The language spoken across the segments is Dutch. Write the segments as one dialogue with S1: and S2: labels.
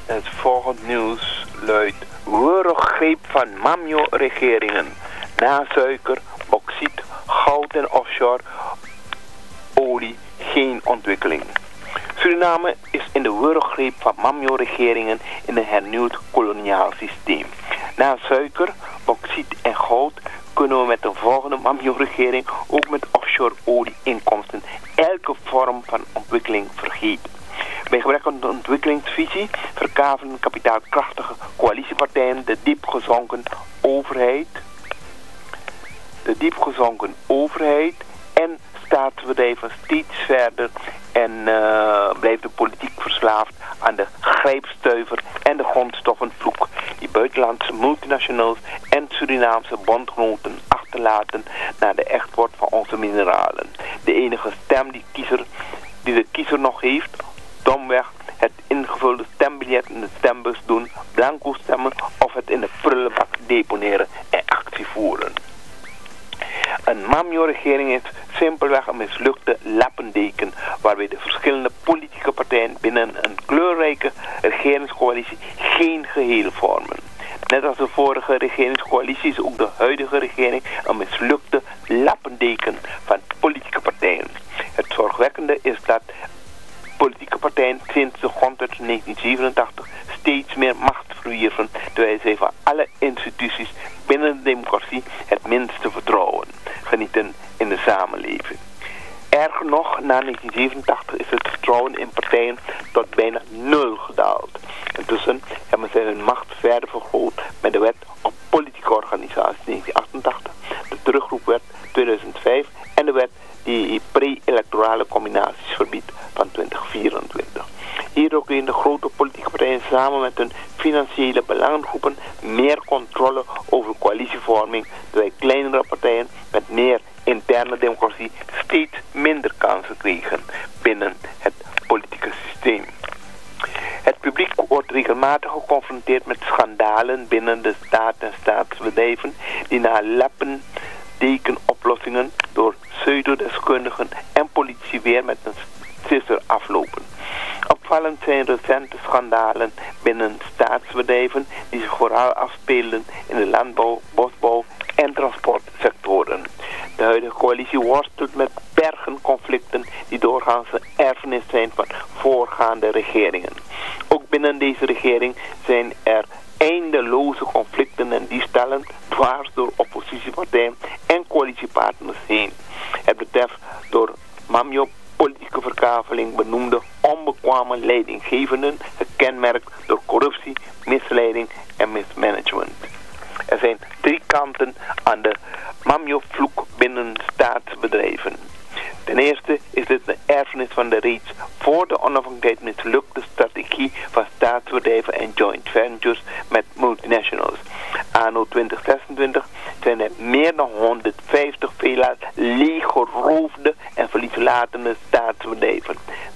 S1: Het volgende nieuws luidt: greep van Mamyo-regeringen. Na suiker, bauxiet, goud en offshore olie geen ontwikkeling. Suriname is in de wurggreep van Mamyo-regeringen in een hernieuwd koloniaal systeem. Na suiker, bauxiet en goud kunnen we met de volgende Mamyo-regering ook met offshore olie-inkomsten elke vorm van ontwikkeling vergeten. Bij gebrek aan de ontwikkelingsvisie verkavelen kapitaalkrachtige coalitiepartijen de diepgezonken overheid en staatsbedrijven steeds verder en blijft de politiek verslaafd aan de grijpstuiver en de grondstoffenvloek die buitenlandse multinationals en Surinaamse bondgenoten achterlaten naar de export van onze mineralen. De enige stem die de kiezer nog heeft, domweg het ingevulde stembiljet in de stembus doen, blanco stemmen of het in de prullenbak deponeren en actie voeren. Een Mamyo-regering is simpelweg een mislukte lappendeken waarbij de verschillende politieke partijen binnen een kleurrijke regeringscoalitie geen geheel vormen. Net als de vorige regeringscoalitie is ook de huidige regering een mislukte lappendeken van politieke partijen. Het zorgwekkende is dat politieke partijen sinds de grondwet van 1987 steeds meer macht verwierven, terwijl zij van alle instituties binnen de democratie het minste vertrouwen genieten in de samenleving. Erger nog, na 1987 is het vertrouwen in partijen tot bijna nul gedaald. Intussen hebben zij hun macht verder vergroot met de wet op politieke organisaties 1988, de terugroepwet 2005 en de wet die pre-electorale combinaties verbiedt van 2024. Hierdoor kunnen de grote politieke partijen samen met hun financiële belangengroepen meer controle over coalitievorming, terwijl kleinere partijen met meer interne democratie steeds minder kansen kregen binnen het politieke systeem. Het publiek wordt regelmatig geconfronteerd met schandalen binnen de staat en staatsbedrijven die na lappendekenoplossingen door pseudodeskundigen en politici weer met een sisser aflopen. Opvallend zijn recente schandalen binnen staatsbedrijven die zich vooral afspelen in de landbouw, bosbouw en transportsectoren. De huidige coalitie worstelt met bergen conflicten die doorgaans een erfenis zijn van voorgaande regeringen. Ook binnen deze regering zijn er eindeloze conflicten en diefstallen dwars door oppositiepartijen en coalitiepartners heen. Het betreft door Mamyo politieke verkaveling benoemde onbekwame leidinggevenden, gekenmerkt door corruptie, misleiding en mismanagement. Er zijn 3 kanten aan de Mamyo-vloek binnen staatsbedrijven. Ten eerste is dit een erfenis van de reeds voor de onafhankelijkheid mislukte strategie van staatsbedrijven en joint ventures met multinationals. Anno 2026 zijn er meer dan 150 veelal leeggeroofde en verlieslatende staatsbedrijven.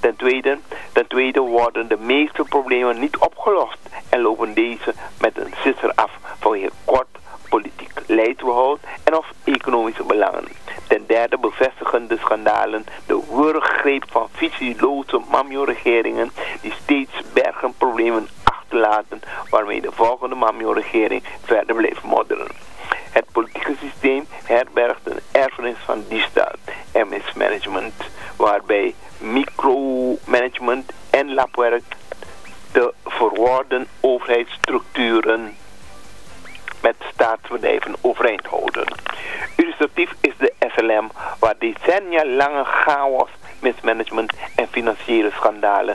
S1: Ten tweede worden de meeste problemen niet opgelost en lopen deze met een sisser af vanwege kort politiek leidsbehoud en of economische belangen. Ten derde bevestigen de schandalen de wurggreep van visieloze Mamyo-regeringen die steeds bergen problemen achterlaten waarmee de volgende Mamyo-regering verder blijft modderen. Het politieke systeem herbergt een erfenis van diefstal en mismanagement, waarbij micromanagement en labwerk de verworden overheidsstructuren met staatsbedrijven overeind houden. Illustratief is de SLM, waar decennia lange chaos, mismanagement en financiële schandalen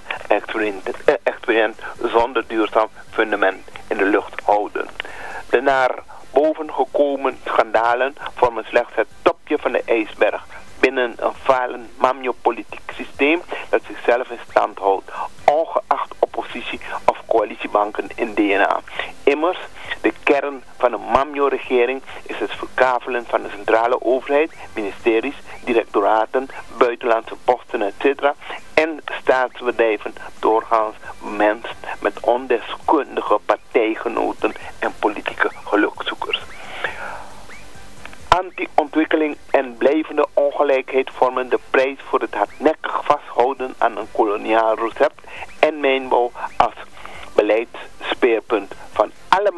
S1: experiment zonder duurzaam fundament in de lucht houden. De naar boven gekomen schandalen vormen slechts het topje van de ijsberg binnen een falend Mamyo-politiek systeem dat zichzelf in stand houdt, ongeacht oppositie of coalitiebanken in DNA. Immers, de kern van een Mamyo-regering is het verkavelen van de centrale overheid, ministeries, directoraten, buitenlandse posten, etc. en staatsbedrijven doorgaans mensen met ondeskundige partijgenoten en politieke gelukzoekers. Anti-ontwikkeling en blijvende ongelijkheid vormen de prijs voor het hardnekkig vasthouden aan een koloniaal recept en mijnbouw als beleid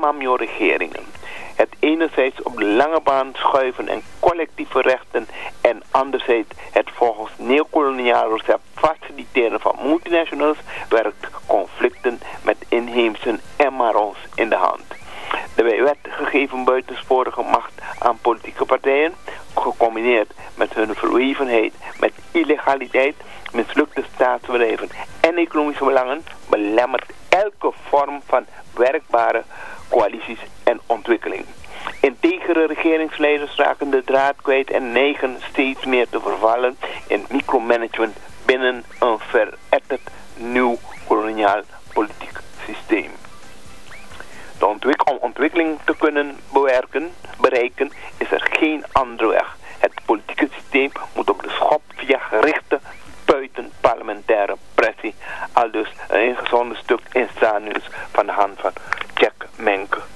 S1: cameo-regeringen. Het enerzijds op de lange baan schuiven en collectieve rechten en anderzijds het volgens neocoloniaal recept faciliteren van multinationals werkt conflicten met inheemsen en marons in de hand. De bij wet gegeven buitensporige macht aan politieke partijen, gecombineerd met hun verwevenheid met illegaliteit, mislukte staatsbedrijven en economische belangen, belemmert elke vorm van werkbare coalities en ontwikkeling. Integere regeringsleiders raken de draad kwijt en neigen steeds meer te vervallen in micromanagement binnen een veretterd nieuw koloniaal politiek systeem. Om ontwikkeling te kunnen bereiken is er geen andere weg. Het politieke systeem moet op de schop via gerichte buitenparlementaire pressie. Aldus een ingezonden stuk in Stanius van de hand van Jack Menke.